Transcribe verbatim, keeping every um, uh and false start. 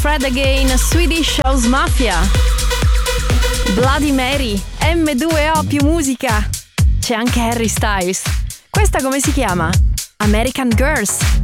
Fred Again, Swedish House Mafia, Bloody Mary, M due O più musica. C'è anche Harry Styles. Questa come si chiama? American Girls.